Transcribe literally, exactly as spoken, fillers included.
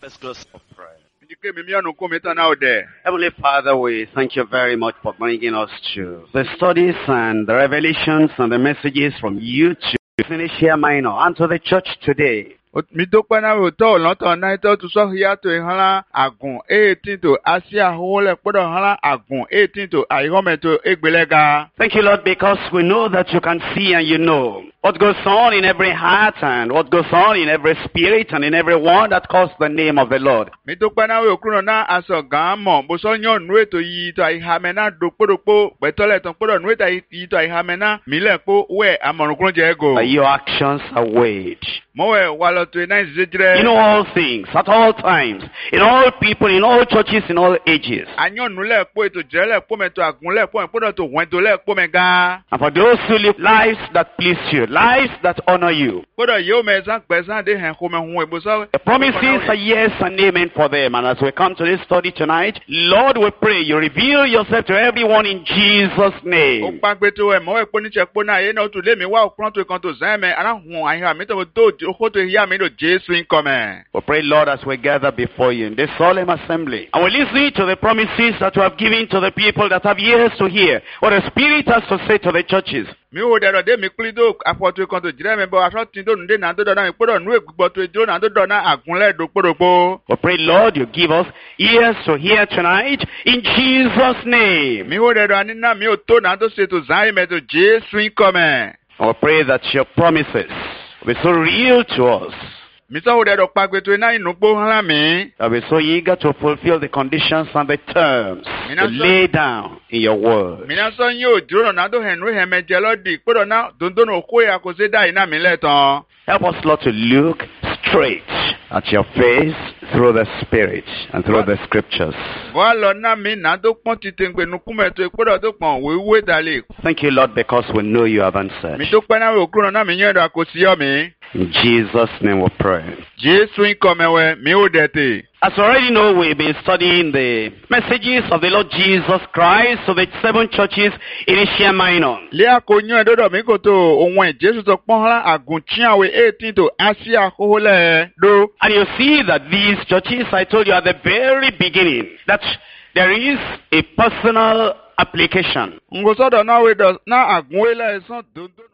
Let's close for prayer. Heavenly Father, we thank you very much for bringing us to the studies and the revelations and the messages from you to Asia Minor and to the church today. Mi dúpẹ́ náà wò tó ọ̀lọ́tọ̀ náà tó tún sọ hìyà tó ìhànlá àgùn eighteen tó Asia wọlé gbọ́dọ̀ hànlá àgùn eighteen tó àìhọ́mẹ̀ tó égbéléga. Thank you, Lord, because we know that you can see and you know what goes on in every heart and what goes on in every spirit and in every one that calls the name of the Lord. Mi dúpẹ́ náà wò kúrò náà aṣọ gan mọ̀ bó sọ yàn nú ètò yìí tó àìhàmẹ́ náà dòkpódòkpó pẹ̀tọ́lẹ̀ tó gbọ́dọ̀ nú ètò yìí tó àìhàmẹ́ náà mílẹ̀ kó wẹ̀ àmọ̀rùnkún jẹ́ go. Your actions are weighed. Mọ̀wẹ̀ wà lọ tó iná ìṣèjìrẹ́. You know all things, at all times, in all people, in all churches, in all ages. And for those who live lives that please you, lives that honor you, the promises are yes and amen for them. And as we come to this study tonight, Lord, we pray you reveal yourself to everyone in Jesus' name. We pray, Lord, as we gather before you in this solemn assembly, and we listen to the promises that you have given to the people that have ears to hear, what the Spirit has to say to the churches. We pray, Lord, you give us ears to hear tonight in Jesus' name. We pray that your promises will be so real to us. That we're so eager to fulfill the conditions and the terms to lay down in your word. Help us, Lord, to look straight at your face through the Spirit and through the Scriptures. Thank you, Lord, because we know you have answered. In Jesus' name we pray. As you already know, we've been studying the messages of the Lord Jesus Christ to the seven churches in Asia Minor. And you see that these churches, I told you at the very beginning, that there is a personal application.